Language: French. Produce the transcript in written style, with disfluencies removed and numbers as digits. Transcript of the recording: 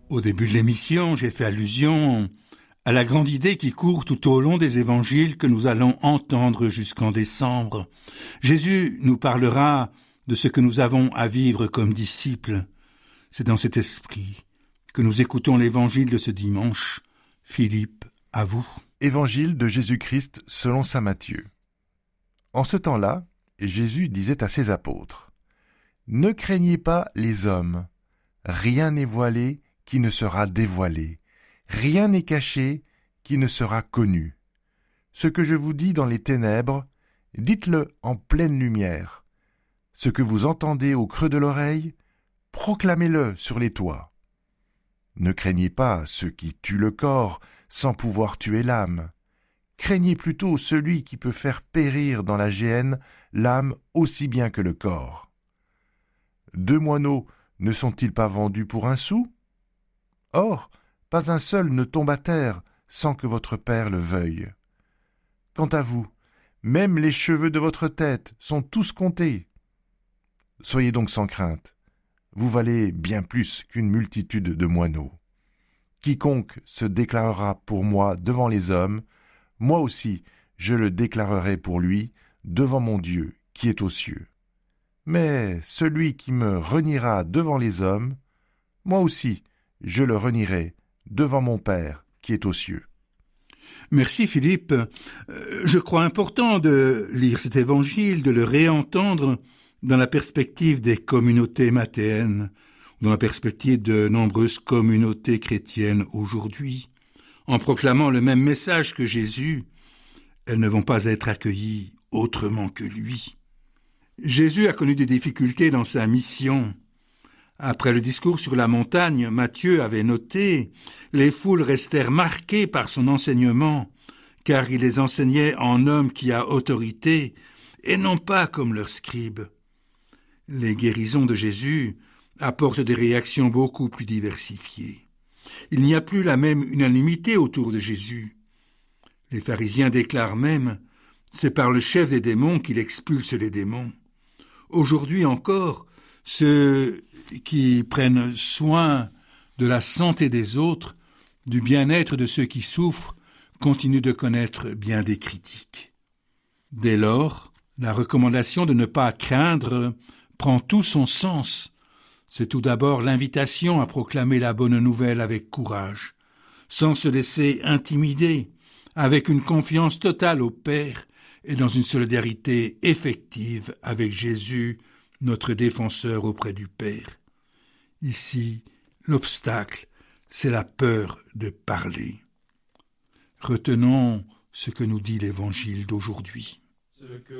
Au début de l'émission, j'ai fait allusion à la grande idée qui court tout au long des évangiles que nous allons entendre jusqu'en décembre. Jésus nous parlera de ce que nous avons à vivre comme disciples. C'est dans cet esprit que nous écoutons l'évangile de ce dimanche. Philippe, à vous. Évangile de Jésus-Christ selon saint Matthieu. En ce temps-là, Jésus disait à ses apôtres : « Ne craignez pas les hommes, rien n'est voilé qui ne sera dévoilé, rien n'est caché qui ne sera connu. Ce que je vous dis dans les ténèbres, dites-le en pleine lumière. Ce que vous entendez au creux de l'oreille, proclamez-le sur les toits. Ne craignez pas ceux qui tuent le corps sans pouvoir tuer l'âme. Craignez plutôt celui qui peut faire périr dans la géhenne l'âme aussi bien que le corps. 2 moineaux ne sont-ils pas vendus pour 1 sou ? Or, pas un seul ne tombe à terre sans que votre Père le veuille. Quant à vous, même les cheveux de votre tête sont tous comptés. Soyez donc sans crainte, vous valez bien plus qu'une multitude de moineaux. Quiconque se déclarera pour moi devant les hommes, moi aussi je le déclarerai pour lui devant mon Dieu qui est aux cieux. Mais celui qui me reniera devant les hommes, moi aussi je le renierai devant mon Père qui est aux cieux. » Merci Philippe. Je crois important de lire cet évangile, de le réentendre dans la perspective des communautés mathéennes, dans la perspective de nombreuses communautés chrétiennes aujourd'hui. En proclamant le même message que Jésus, elles ne vont pas être accueillies autrement que lui. Jésus a connu des difficultés dans sa mission. Après le discours sur la montagne, Matthieu avait noté « Les foules restèrent marquées par son enseignement, car il les enseignait en homme qui a autorité, et non pas comme leurs scribes. » Les guérisons de Jésus apportent des réactions beaucoup plus diversifiées. Il n'y a plus la même unanimité autour de Jésus. Les pharisiens déclarent même « C'est par le chef des démons qu'il expulse les démons. » Aujourd'hui encore, ceux qui prennent soin de la santé des autres, du bien-être de ceux qui souffrent, continuent de connaître bien des critiques. Dès lors, la recommandation de ne pas craindre prend tout son sens. C'est tout d'abord l'invitation à proclamer la bonne nouvelle avec courage, sans se laisser intimider, avec une confiance totale au Père et dans une solidarité effective avec Jésus, notre défenseur auprès du Père. Ici, l'obstacle, c'est la peur de parler. Retenons ce que nous dit l'Évangile d'aujourd'hui.